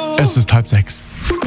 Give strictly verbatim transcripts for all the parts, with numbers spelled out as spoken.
Es ist halb sechs.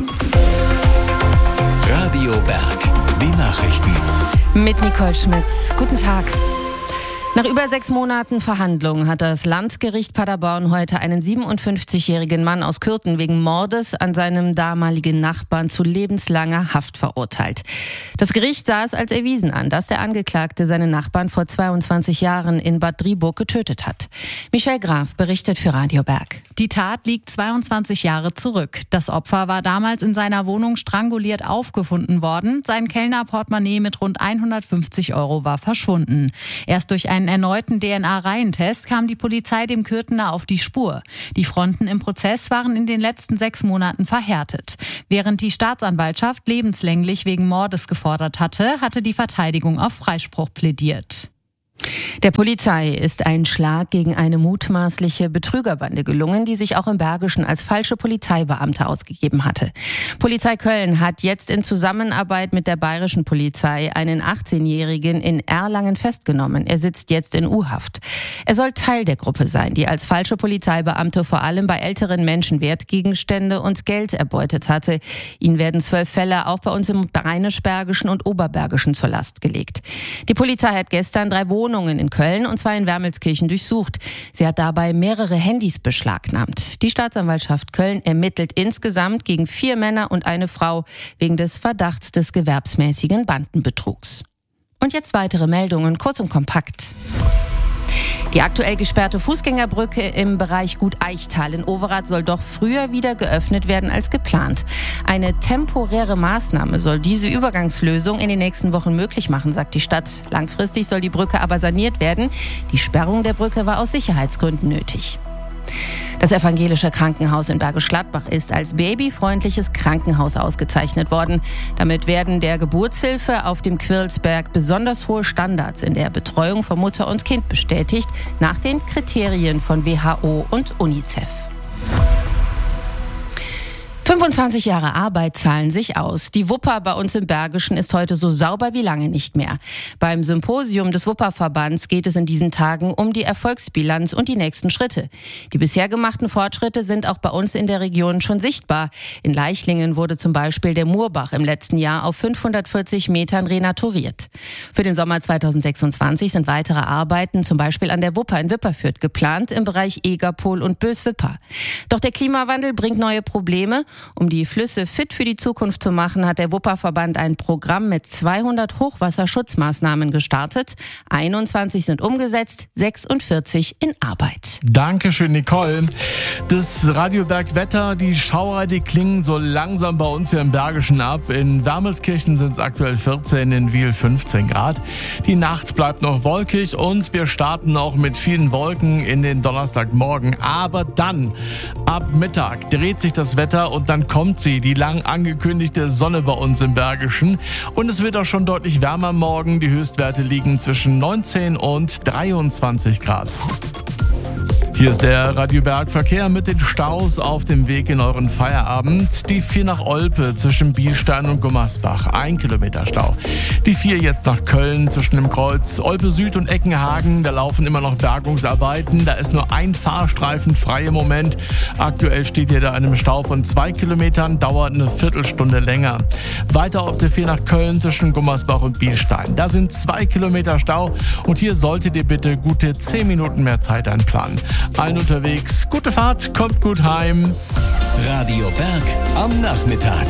Radio Berg, die Nachrichten. Mit Nicole Schmitz. Guten Tag. Nach über sechs Monaten Verhandlungen hat das Landgericht Paderborn heute einen siebenundfünfzigjährigen Mann aus Kürten wegen Mordes an seinem damaligen Nachbarn zu lebenslanger Haft verurteilt. Das Gericht sah es als erwiesen an, dass der Angeklagte seinen Nachbarn vor zweiundzwanzig Jahren in Bad Driburg getötet hat. Michelle Graf berichtet für Radio Berg. Die Tat liegt zweiundzwanzig Jahre zurück. Das Opfer war damals in seiner Wohnung stranguliert aufgefunden worden. Sein Kellnerportemonnaie mit rund hundertfünfzig Euro war verschwunden. Erst durch einen erneuten D N A-Reihentest kam die Polizei dem Kürtener auf die Spur. Die Fronten im Prozess waren in den letzten sechs Monaten verhärtet. Während die Staatsanwaltschaft lebenslänglich wegen Mordes gefordert hatte, hatte die Verteidigung auf Freispruch plädiert. Der Polizei ist ein Schlag gegen eine mutmaßliche Betrügerbande gelungen, die sich auch im Bergischen als falsche Polizeibeamte ausgegeben hatte. Polizei Köln hat jetzt in Zusammenarbeit mit der bayerischen Polizei einen achtzehnjährigen in Erlangen festgenommen. Er sitzt jetzt in U-Haft. Er soll Teil der Gruppe sein, die als falsche Polizeibeamte vor allem bei älteren Menschen Wertgegenstände und Geld erbeutet hatte. Ihnen werden zwölf Fälle auch bei uns im Rheinisch-Bergischen und Oberbergischen zur Last gelegt. Die Polizei hat gestern drei Wohnungen in Köln und zwei in Wermelskirchen durchsucht. Sie hat dabei mehrere Handys beschlagnahmt. Die Staatsanwaltschaft Köln ermittelt insgesamt gegen vier Männer und eine Frau wegen des Verdachts des gewerbsmäßigen Bandenbetrugs. Und jetzt weitere Meldungen, kurz und kompakt. Die aktuell gesperrte Fußgängerbrücke im Bereich Gut Eichtal in Overath soll doch früher wieder geöffnet werden als geplant. Eine temporäre Maßnahme soll diese Übergangslösung in den nächsten Wochen möglich machen, sagt die Stadt. Langfristig soll die Brücke aber saniert werden. Die Sperrung der Brücke war aus Sicherheitsgründen nötig. Das evangelische Krankenhaus in Bergisch Gladbach ist als babyfreundliches Krankenhaus ausgezeichnet worden. Damit werden der Geburtshilfe auf dem Quirlsberg besonders hohe Standards in der Betreuung von Mutter und Kind bestätigt, nach den Kriterien von W H O und UNICEF. fünfundzwanzig Jahre Arbeit zahlen sich aus. Die Wupper bei uns im Bergischen ist heute so sauber wie lange nicht mehr. Beim Symposium des Wupperverbands geht es in diesen Tagen um die Erfolgsbilanz und die nächsten Schritte. Die bisher gemachten Fortschritte sind auch bei uns in der Region schon sichtbar. In Leichlingen wurde zum Beispiel der Murbach im letzten Jahr auf fünfhundertvierzig Metern renaturiert. Für den Sommer zweitausendsechsundzwanzig sind weitere Arbeiten, zum Beispiel an der Wupper in Wipperfürth, geplant im Bereich Egerpol und Bös-Wipper. Doch der Klimawandel bringt neue Probleme. Um die Flüsse fit für die Zukunft zu machen, hat der Wupperverband ein Programm mit zweihundert Hochwasserschutzmaßnahmen gestartet. einundzwanzig sind umgesetzt, sechsundvierzig in Arbeit. Dankeschön, Nicole. Das Radio Berg Wetter, die Schauer, die klingen so langsam bei uns hier im Bergischen ab. In Wermelskirchen sind es aktuell vierzehn, in Wiel fünfzehn Grad. Die Nacht bleibt noch wolkig und wir starten auch mit vielen Wolken in den Donnerstagmorgen. Aber dann, ab Mittag, dreht sich das Wetter und dann kommt sie, die lang angekündigte Sonne bei uns im Bergischen. Und es wird auch schon deutlich wärmer morgen. Die Höchstwerte liegen zwischen neunzehn und dreiundzwanzig Grad. Hier ist der Radio Berg Verkehr mit den Staus auf dem Weg in euren Feierabend. Die vier nach Olpe zwischen Bielstein und Gummersbach, ein Kilometer Stau. Die vier jetzt nach Köln zwischen dem Kreuz Olpe Süd und Eckenhagen. Da laufen immer noch Bergungsarbeiten. Da ist nur ein Fahrstreifen frei im Moment. Aktuell steht hier da einem Stau von zwei Kilometern, dauert eine Viertelstunde länger. Weiter auf der vier nach Köln zwischen Gummersbach und Bielstein. Da sind zwei Kilometer Stau und hier solltet ihr bitte gute zehn Minuten mehr Zeit einplanen. Allen unterwegs, gute Fahrt, kommt gut heim. Radio Berg am Nachmittag.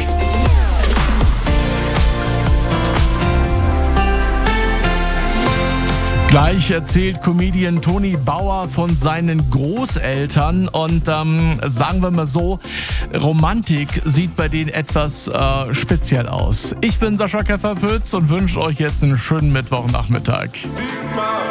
Gleich erzählt Comedian Toni Bauer von seinen Großeltern und ähm, sagen wir mal so, Romantik sieht bei denen etwas äh, speziell aus. Ich bin Sascha Keffer-Pütz und wünsche euch jetzt einen schönen Mittwochnachmittag.